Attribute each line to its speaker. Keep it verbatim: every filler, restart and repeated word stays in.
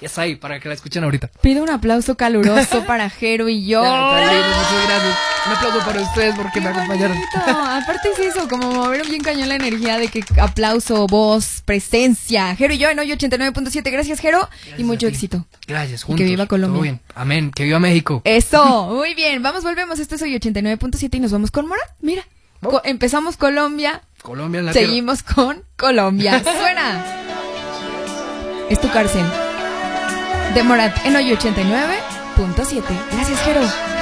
Speaker 1: Ya está ahí, para que la escuchen ahorita.
Speaker 2: Pido un aplauso caluroso para Jero y yo.
Speaker 1: Ya, está lindo, muchas gracias. Un aplauso para ustedes porque
Speaker 2: Qué
Speaker 1: me acompañaron.
Speaker 2: bonito. Aparte es eso, como mover bien cañón la energía de que aplauso, voz, presencia. Jero y yo en Hoy ochenta y nueve punto siete. Gracias, Jero.
Speaker 1: Gracias
Speaker 2: Y mucho
Speaker 1: a ti.
Speaker 2: éxito.
Speaker 1: Gracias,
Speaker 2: Y
Speaker 1: juntos.
Speaker 2: que viva Colombia.
Speaker 1: Todo bien. Amén. Que viva México.
Speaker 2: Eso, muy bien. Vamos, volvemos. Esto es Hoy ochenta y nueve punto siete y nos vamos con Morat. Mira, Co- empezamos Colombia,
Speaker 1: Colombia en la
Speaker 2: seguimos con Colombia. Suena. Es tu cárcel. De Morat en Hoy ochenta y nueve punto siete. Gracias, Jero.